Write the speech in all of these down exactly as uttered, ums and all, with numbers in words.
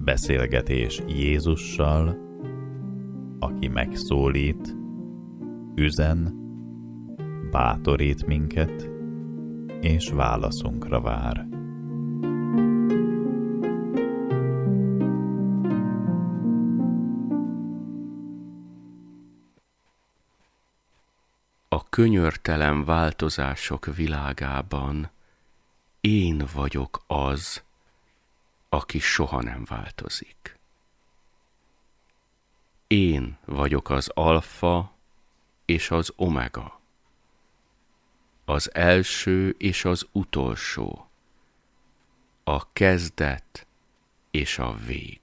Beszélgetés Jézussal, aki megszólít, üzen, bátorít minket, és válaszunkra vár. A könyörtelen változások világában én vagyok az, aki soha nem változik. Én vagyok az alfa és az omega, az első és az utolsó, a kezdet és a vég.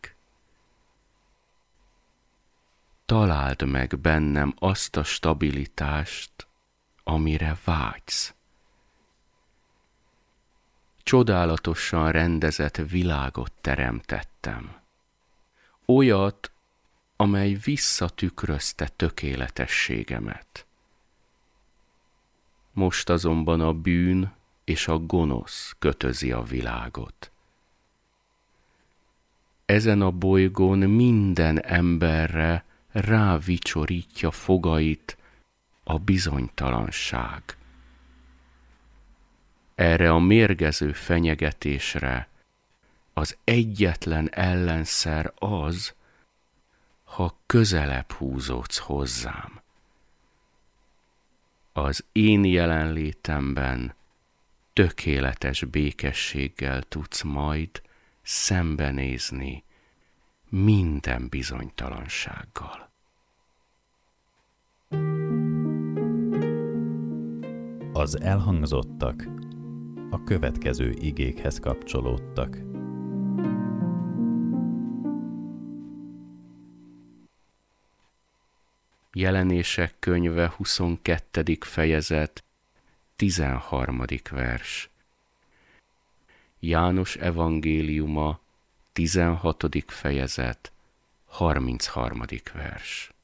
Találd meg bennem azt a stabilitást, amire vágysz. Csodálatosan rendezett világot teremtettem. Olyat, amely visszatükrözte tökéletességemet. Most azonban a bűn és a gonosz kötözi a világot. Ezen a bolygón minden emberre rávicsorítja fogait a bizonytalanság. Erre a mérgező fenyegetésre az egyetlen ellenszer az, ha közelebb húzódsz hozzám. Az én jelenlétemben tökéletes békességgel tudsz majd szembenézni minden bizonytalansággal. Az elhangzottak a következő igékhez kapcsolódtak. Jelenések könyve huszonkettedik fejezet, tizenharmadik vers. János evangéliuma, tizenhatodik fejezet, harmincharmadik vers.